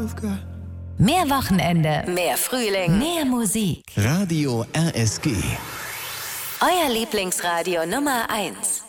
Mehr Wochenende, mehr Frühling, mehr Musik. Radio RSG. Euer Lieblingsradio Nummer 1.